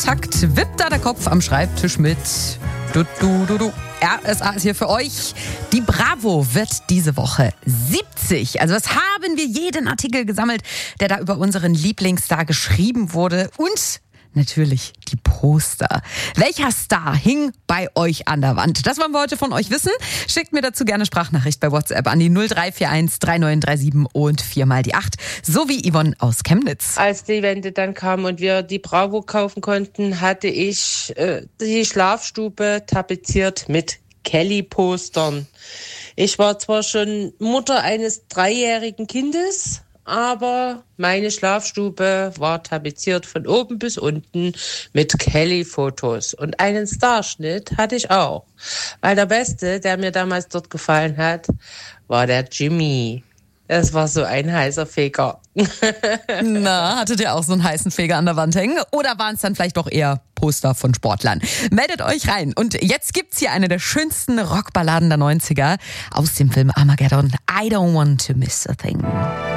Takt wippt da der Kopf am Schreibtisch mit. Du. RSA ist hier für euch. Die Bravo wird diese Woche 70. Also was haben wir jeden Artikel gesammelt, der da über unseren Lieblingsstar geschrieben wurde. Und natürlich die Poster. Welcher Star hing bei euch an der Wand? Das wollen wir heute von euch wissen. Schickt mir dazu gerne Sprachnachricht bei WhatsApp an die 0341 3937 und 4x8. So wie Yvonne aus Chemnitz. Als die Wende dann kam und wir die Bravo kaufen konnten, hatte ich die Schlafstube tapeziert mit Kelly-Postern. Ich war zwar schon Mutter eines 3-jährigen Kindes, aber meine Schlafstube war tapeziert von oben bis unten mit Kelly-Fotos. Und einen Starschnitt hatte ich auch. Weil der Beste, der mir damals dort gefallen hat, war der Jimmy. Das war so ein heißer Feger. Na, hattet ihr auch so einen heißen Feger an der Wand hängen? Oder waren es dann vielleicht doch eher Poster von Sportlern? Meldet euch rein. Und jetzt gibt's hier eine der schönsten Rockballaden der 90er aus dem Film Armageddon. I don't want to miss a thing.